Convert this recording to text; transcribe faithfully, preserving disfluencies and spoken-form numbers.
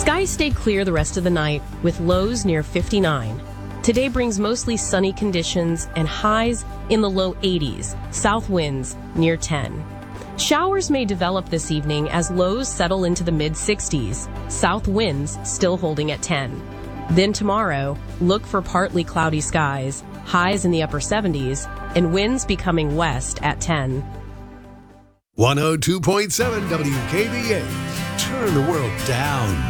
Skies stayed clear the rest of the night, with lows near fifty-nine. Today brings mostly sunny conditions and highs in the low eighties, south winds near ten. Showers may develop this evening as lows settle into the mid-sixties, south winds still holding at ten. Then tomorrow, look for partly cloudy skies, highs in the upper seventies, and winds becoming west at ten. one oh two point seven W K B A. Turn the world down.